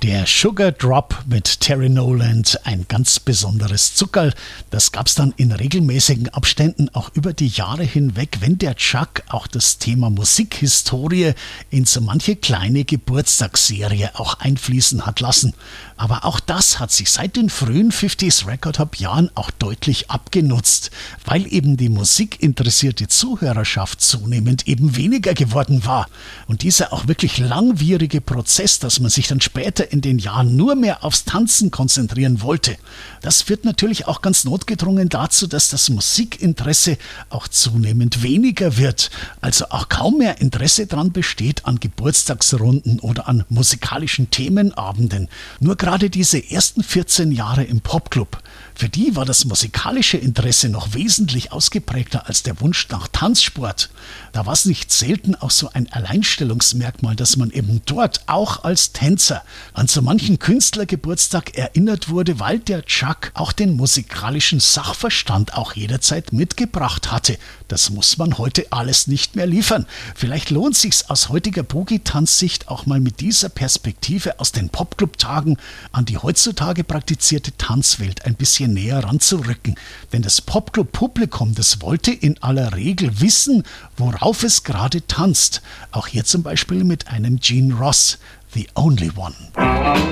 Der Sugar Drop mit Terry Noland, ein ganz besonderes Zuckerl. Das gab's dann in regelmäßigen Abständen auch über die Jahre hinweg, wenn der Chuck auch das Thema Musikhistorie in so manche kleine Geburtstagsserie auch einfließen hat lassen. Aber auch das hat sich seit den frühen 50s Record Hop Jahren auch deutlich abgenutzt, weil eben die musikinteressierte Zuhörerschaft zunehmend eben weniger geworden war. Und dieser auch wirklich langwierige Prozess, dass man sich dann später in den Jahren nur mehr aufs Tanzen konzentrieren wollte, das führt natürlich auch ganz notgedrungen dazu, dass das Musikinteresse auch zunehmend weniger wird, also auch kaum mehr Interesse daran besteht an Geburtstagsrunden oder an musikalischen Themenabenden. Nur gerade diese ersten 14 Jahre im Popclub, für die war das musikalische Interesse noch wesentlich ausgeprägter als der Wunsch nach Tanzsport. Da war es nicht selten auch so ein Alleinstellungsmerkmal, dass man eben dort auch als Tänzer an so manchen Künstlergeburtstag erinnert wurde, weil der Chuck auch den musikalischen Sachverstand auch jederzeit mitgebracht hatte. Das muss man heute alles nicht mehr liefern. Vielleicht lohnt sich's aus heutiger Boogie-Tanzsicht auch mal mit dieser Perspektive aus den Popclub-Tagen an die heutzutage praktizierte Tanzwelt ein bisschen näher ranzurücken. Denn das Popclub-Publikum, das wollte in aller Regel wissen, worauf es gerade tanzt. Auch hier zum Beispiel mit einem Gene Ross, The Only One.